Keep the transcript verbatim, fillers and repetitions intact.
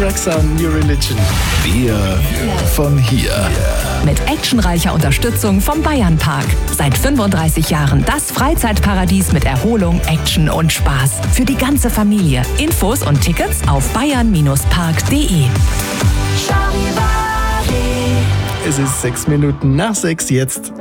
Tracksound New Religion. Wir von hier. Mit actionreicher Unterstützung vom Bayernpark. Seit fünfunddreißig Jahren das Freizeitparadies mit Erholung, Action und Spaß. Für die ganze Familie. Infos und Tickets auf bayern park punkt de. Es ist sechs Minuten nach sechs jetzt.